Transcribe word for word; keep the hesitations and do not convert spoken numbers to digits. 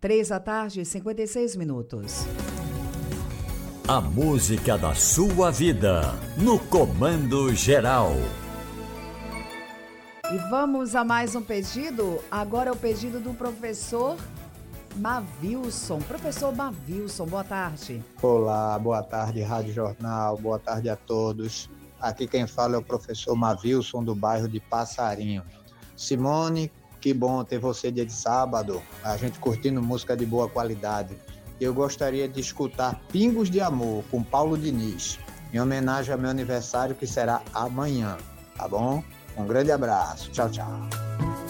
Três da tarde, cinquenta e seis minutos. A música da sua vida, no Comando Geral. E vamos a mais um pedido. Agora é o pedido do professor Mavilson. Professor Mavilson, boa tarde. Olá, boa tarde, Rádio Jornal, boa tarde a todos. Aqui quem fala é o professor Mavilson, do bairro de Passarinho. Simone, que bom ter você dia de sábado, a gente curtindo música de boa qualidade. Eu gostaria de escutar Pingos de Amor, com Paulo Diniz, em homenagem ao meu aniversário, que será amanhã, tá bom? Um grande abraço, tchau, tchau.